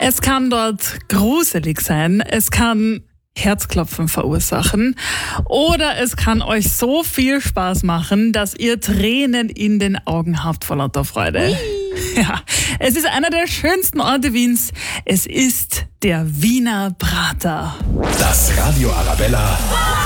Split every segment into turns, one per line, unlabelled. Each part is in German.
Es kann dort gruselig sein, es kann Herzklopfen verursachen oder es kann euch so viel Spaß machen, dass ihr Tränen in den Augen habt vor lauter Freude. Ja, es ist einer der schönsten Orte Wiens. Es ist der Wiener Prater.
Das Radio Arabella.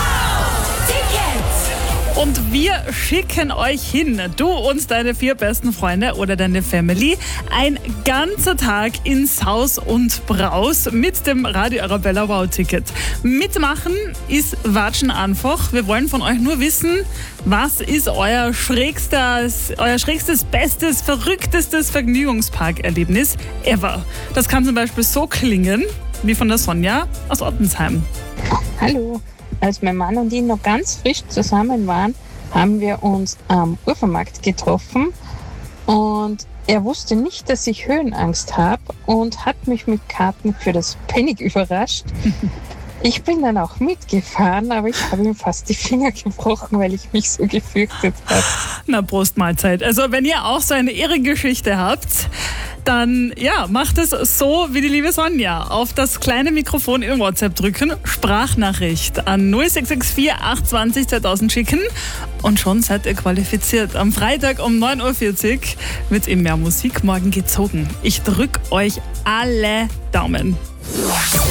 Und wir schicken euch hin, du und deine 4 besten Freunde oder deine Family, ein ganzer Tag in Saus und Braus mit dem Radio Arabella Wow-Ticket. Mitmachen ist watschen einfach. Wir wollen von euch nur wissen, was ist euer schrägstes, bestes, verrücktestes Vergnügungsparkerlebnis ever. Das kann zum Beispiel so klingen, wie von der Sonja aus Ottensheim.
Hallo. Als mein Mann und ich noch ganz frisch zusammen waren, haben wir uns am Ufermarkt getroffen und er wusste nicht, dass ich Höhenangst habe und hat mich mit Karten für das Pfennig überrascht. Ich bin dann auch mitgefahren, aber ich habe ihm fast die Finger gebrochen, weil ich mich so gefürchtet habe.
Na, Prost Mahlzeit. Also wenn ihr auch so eine irre Geschichte habt, dann macht es so wie die liebe Sonja. Auf das kleine Mikrofon in WhatsApp drücken, Sprachnachricht an 0664 820 2000 schicken und schon seid ihr qualifiziert. Am Freitag um 9.40 Uhr wird im Mehr Musik morgen gezogen. Ich drück euch alle Daumen.